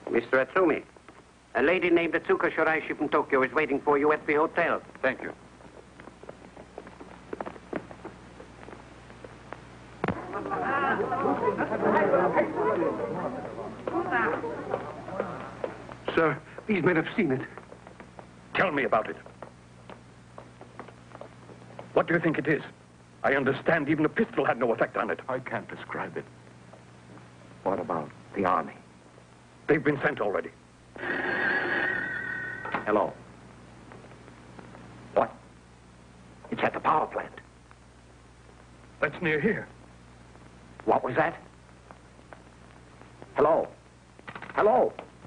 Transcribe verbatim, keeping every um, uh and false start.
Mister Atsumi, a lady named Atsuko Shiraishi from Tokyo is waiting for you at the hotel. Thank you. Sir, these men have seen it. Tell me about it. What do you think it is? I understand even a pistol had no effect on it. I can't describe it. What about the army? They've been sent already. Hello. What? It's at the power plant. That's near here. What was that? Hello? Hello?